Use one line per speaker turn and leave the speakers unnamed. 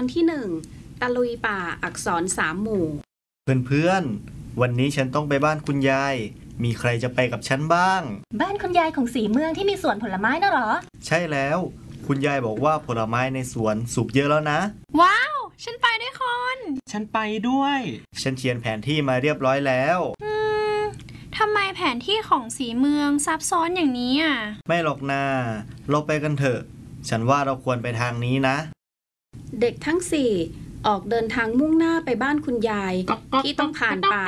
อนที่1ตะลุยป่าอักษร3 หมู่
เพื่อนๆวันนี้ฉันต้องไปบ้านคุณยายมีใครจะไปกับฉันบ้าง
บ้านคุณยายของสีเมืองที่มีสวนผลไม้น่ะเหรอ
ใช่แล้วคุณยายบอกว่าผลไม้ในสวนสุกเยอะแล้วนะ
ว้าวฉันไปด้วยคน
ฉันไปด้วย
ฉันเขียนแผนที่มาเรียบร้อยแล้ว
ทำไมแผนที่ของสีเมืองซับซ้อนอย่างนี้อ่ะ
ไม่หรอกนาเราไปกันเถอะฉันว่าเราควรไปทางนี้นะ
เด็กทั้ง4ออกเดินทางมุ่งหน้าไปบ้านคุณยายที่ต้องผ่านป่า